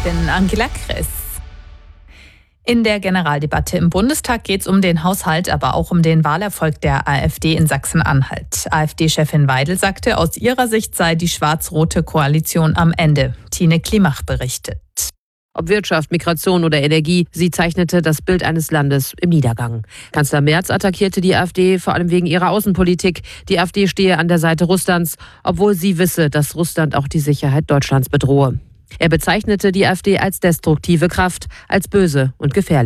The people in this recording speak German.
bin Angela Kress. In der Generaldebatte im Bundestag geht es um den Haushalt, aber auch um den Wahlerfolg der AfD in Sachsen-Anhalt. AfD-Chefin Weidel sagte, aus ihrer Sicht sei die schwarz-rote Koalition am Ende. Tine Klimach berichtet. Ob Wirtschaft, Migration oder Energie, sie zeichnete das Bild eines Landes im Niedergang. Kanzler Merz attackierte die AfD vor allem wegen ihrer Außenpolitik. Die AfD stehe an der Seite Russlands, obwohl sie wisse, dass Russland auch die Sicherheit Deutschlands bedrohe. Er bezeichnete die AfD als destruktive Kraft, als böse und gefährlich.